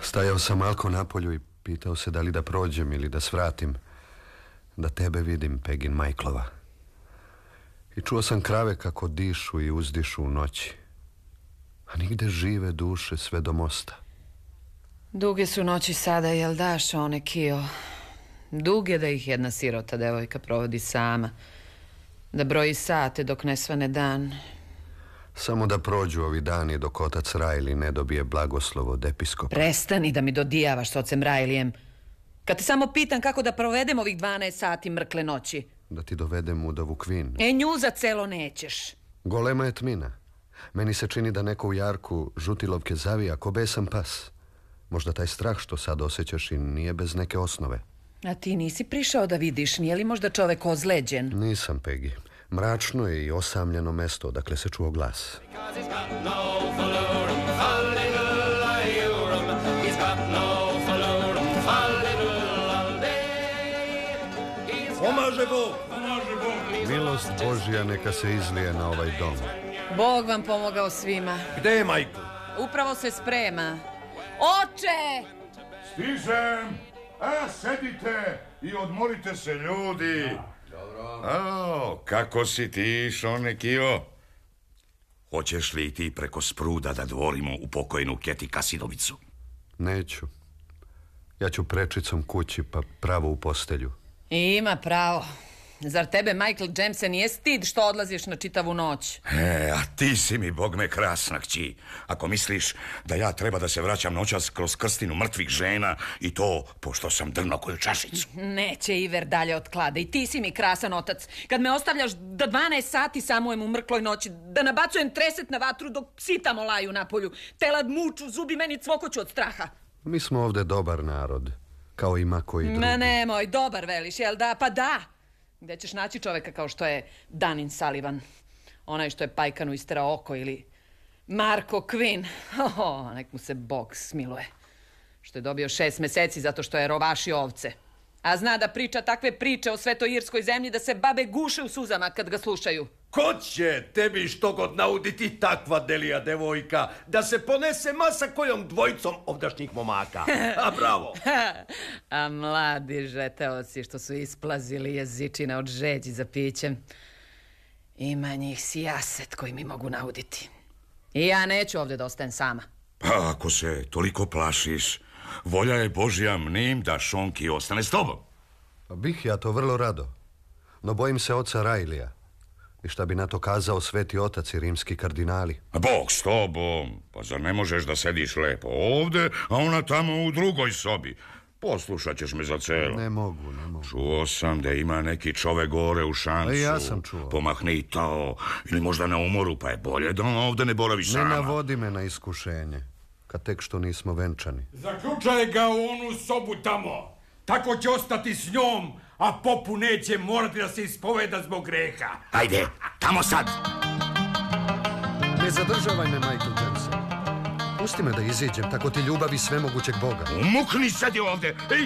Stajao sam malko napolju i pitao se da li da prođem ili da svratim, da tebe vidim, Pegin Majklova. I čuo sam krave kako dišu i uzdišu u noći. A nigde žive duše sve do mosta. Duge su noći sada, jel daš one, Kio? Duge da ih jedna sirota devojka provodi sama. Da broji sate dok ne svane dan. Samo da prođu ovi dani dok otac Riley ne dobije blagoslovo od episkopa. Prestani da mi dodijavaš s ocem Rileyem. Kad te samo pitam kako da provedem ovih 12 sati mrkle noći. Da ti dovedem udovu Queen. Nju za celo nećeš. Golema je tmina. Meni se čini da neko u jarku žutilovke zavija ko besan pas. Možda taj strah što sad osjećaš i nije bez neke osnove. A ti nisi prišao da vidiš, nije li možda čovek ozleđen? Nisam, Peggy. Mračno je i osamljeno mesto odakle se čuo glas. Pomaže Bog! Milost Božja neka se izlije na ovaj dom. Bog vam pomogao svima. Gde je Michael? Upravo se sprema. Oče! Stižem! Sedite i odmorite se, ljudi. Dobro. Kako si ti, Šone Kio? Hoćeš li ti preko spruda da dvorimo u pokojnu Keti Kasidovicu? Neću. Ja ću prečicom kući pa pravo u postelju. I ima pravo. Zar tebe, Michael Jamesa, nije stid što odlaziš na čitavu noć? A ti si mi, Bog me, krasna kći. Ako misliš da ja treba da se vraćam noćas kroz krstinu mrtvih žena i to pošto sam drno koju čašicu. Neće Iver dalje od klade. I ti si mi krasan otac. Kad me ostavljaš da 12 sati samujem u mrkloj noći, da nabacujem treset na vatru dok psi tamo laju napolju, telad muču, zubi meni cvokoću od straha. Mi smo ovde dobar narod, kao i mako i drugi. Nemoj, dobar veliš, jel da? Pa da! Gde ćeš naći čoveka kao što je Danin Sullivan? Onaj što je Pajkanu isterao oko, ili Marko Quinn. Nek mu se Bog smiluje. Što je dobio 6 meseci zato što je rovašio ovce. A zna da priča takve priče o svetoj irskoj zemlji da se babe guše u suzama kad ga slušaju. Ko će tebi što god nauditi takva delija devojka da se ponese masa kojom dvojicom ovdašnjih momaka? A bravo! A mladi žeteoci što su isplazili jezičine od žeđi za pićem. Ima njih sijaset koji mi mogu nauditi. I ja neću ovdje da ostajem sama. Pa ako se toliko plašiš, volja je Božja mnim da Šonki ostane s tobom. Pa bih ja to vrlo rado, no bojim se oca Rajlija. I šta bi na to kazao sveti otac i rimski kardinali? Bog s tobom, pa zar ne možeš da sediš lepo ovde, a ona tamo u drugoj sobi? Poslušat ćeš me za celo. Ne mogu. Čuo sam da ima neki čovek gore u šancu. A ja sam čuo. Pomahni to, ili možda na umoru, pa je bolje da ovde ne boraviš sama. Ne navodi me na iskušenje, kad tek što nismo venčani. Zaključaj ga u onu sobu tamo. Tako će ostati s njom, a popu neće morati da se ispoveda zbog greha. Ajde, tamo sad! Ne zadržavaj me, Michael Jameson. Pusti me da iziđem, tako ti ljubavi svemogućeg Boga. Umukni, sedi ovde! Ej,